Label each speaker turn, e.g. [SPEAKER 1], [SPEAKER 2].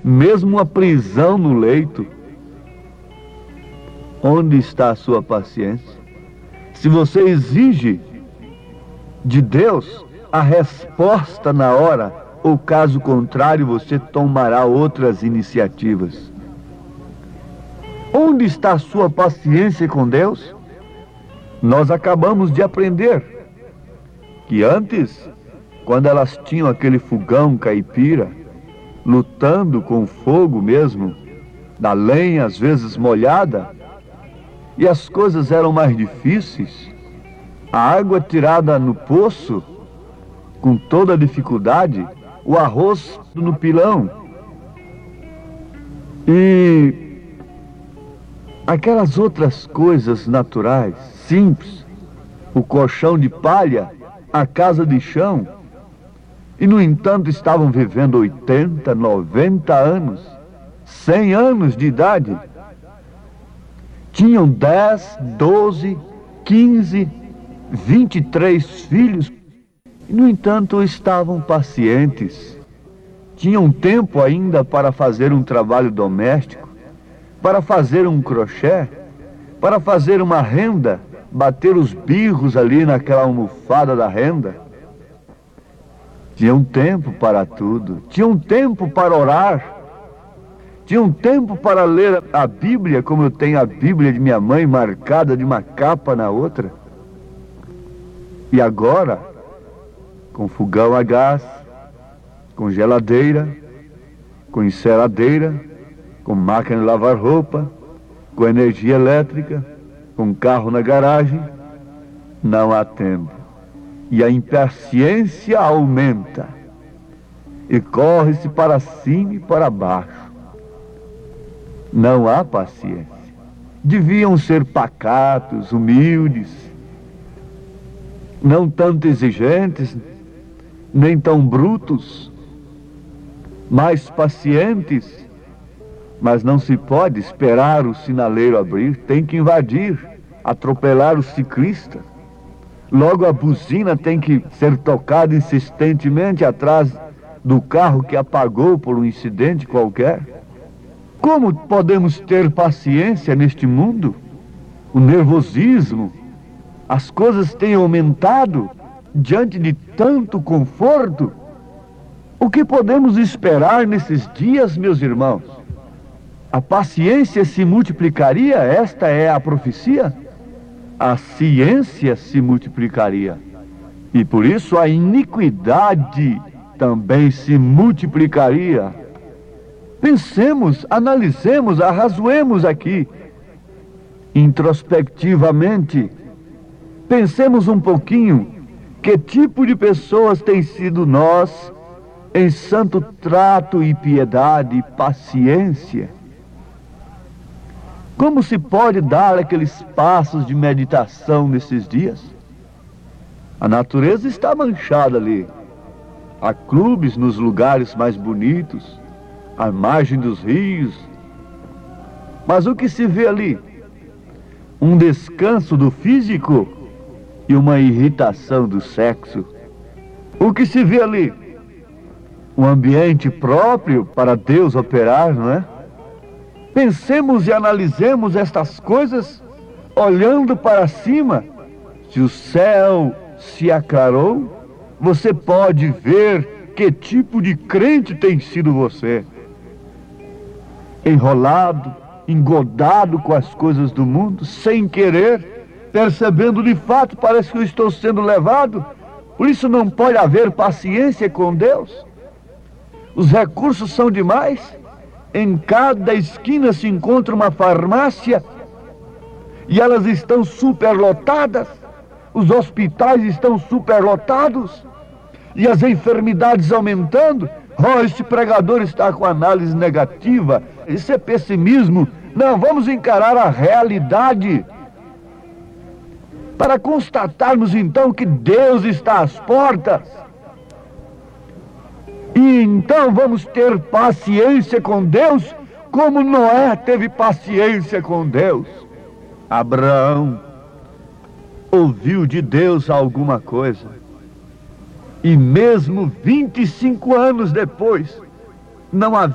[SPEAKER 1] mesmo uma prisão no leito. Onde está a sua paciência? Se você exige de Deus a resposta na hora, ou caso contrário, você tomará outras iniciativas. Onde está a sua paciência com Deus? Nós acabamos de aprender que antes, quando elas tinham aquele fogão caipira, lutando com fogo mesmo, da lenha às vezes molhada, e as coisas eram mais difíceis, a água tirada no poço, com toda a dificuldade, o arroz no pilão, e aquelas outras coisas naturais, simples, o colchão de palha, a casa de chão, e no entanto estavam vivendo 80, 90 anos, 100 anos de idade. Tinham 10, 12, 15, 23 filhos, e no entanto estavam pacientes. Tinham tempo ainda para fazer um trabalho doméstico, para fazer um crochê, para fazer uma renda, bater os birros ali naquela almofada da renda. Tinham tempo para tudo, tinham tempo para orar, tinham tempo para ler a Bíblia, como eu tenho a Bíblia de minha mãe marcada de uma capa na outra. E agora, com fogão a gás, com geladeira, com enceradeira, com máquina de lavar roupa, com energia elétrica, com carro na garagem, não há tempo. E a impaciência aumenta, e corre-se para cima e para baixo. Não há paciência. Deviam ser pacatos, humildes, não tanto exigentes, nem tão brutos, mais pacientes. Mas não se pode esperar o sinaleiro abrir, tem que invadir, atropelar o ciclista. Logo a buzina tem que ser tocada insistentemente atrás do carro que apagou por um incidente qualquer. Como podemos ter paciência neste mundo? O nervosismo, as coisas têm aumentado diante de tanto conforto. O que podemos esperar nesses dias, meus irmãos? A paciência se multiplicaria, esta é a profecia. A ciência se multiplicaria, e por isso a iniquidade também se multiplicaria. Pensemos, analisemos, arrazoemos aqui, introspectivamente. Pensemos um pouquinho, que tipo de pessoas tem sido nós, em santo trato e piedade e paciência? Como se pode dar aqueles passos de meditação nesses dias? A natureza está manchada ali. Há clubes nos lugares mais bonitos, à margem dos rios. Mas o que se vê ali? Um descanso do físico e uma irritação do sexo. O que se vê ali? Um ambiente próprio para Deus operar, não é? Pensemos e analisemos estas coisas, olhando para cima. Se o céu se aclarou, você pode ver que tipo de crente tem sido você. Enrolado, engodado com as coisas do mundo, sem querer, percebendo de fato, parece que eu estou sendo levado. Por isso não pode haver paciência com Deus. Os recursos são demais. Em cada esquina se encontra uma farmácia e elas estão superlotadas. Os hospitais estão superlotados e as enfermidades aumentando. Oh, este pregador está com análise negativa. Isso é pessimismo. Não, vamos encarar a realidade para constatarmos então que Deus está às portas. E então vamos ter paciência com Deus, como Noé teve paciência com Deus. Abraão ouviu de Deus alguma coisa, e mesmo 25 anos depois, não havia